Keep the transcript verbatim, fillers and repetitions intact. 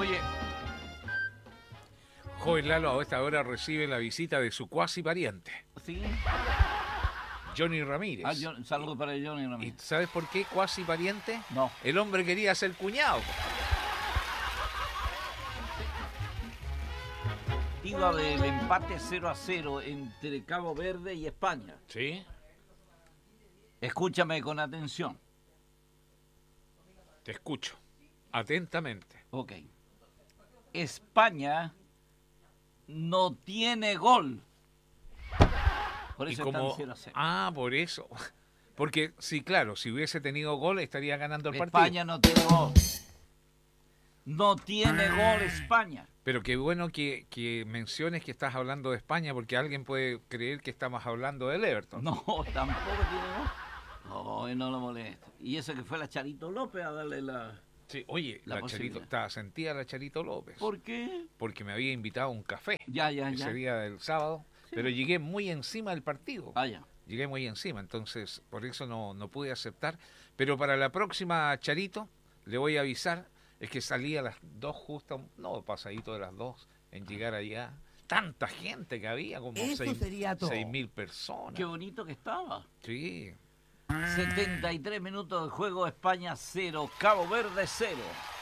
Oye, Joven Lalo a esta hora recibe la visita de su cuasi pariente, sí. Johnny Ramírez. Ah, yo, saludos para Johnny ¿Y Ramírez. sabes por qué cuasi pariente? No. El hombre quería ser cuñado. Iba del empate cero a cero entre Cabo Verde y España. ¿Sí? Escúchame con atención. Te escucho. Atentamente. Ok. España no tiene gol. Por Y eso como... están cero a cero. Ah, por eso. Porque, sí, claro, si hubiese tenido gol estaría ganando el partido. España no tiene gol. No tiene gol España. Pero qué bueno que, que menciones que estás hablando de España, porque alguien puede creer que estamos hablando del Everton. No, tampoco tiene gol. No, no lo molesta. Y eso que fue la Charito López a darle la... Sí, oye, La la, posibilidad. Charito, estaba sentida la Charito López. ¿Por qué? Porque me había invitado a un café Ya, ya, ya. ese día del sábado, pero llegué muy encima del partido. Ah, ya. Llegué muy encima, entonces por eso no, no pude aceptar. Pero para la próxima, Charito, le voy a avisar, es que salí a las dos justo, no, pasadito de las dos, en llegar allá. Tanta gente que había, como Eso seis, sería todo. seis mil personas. Qué bonito que estaba. Sí. setenta y tres minutos de juego, España cero, Cabo Verde cero.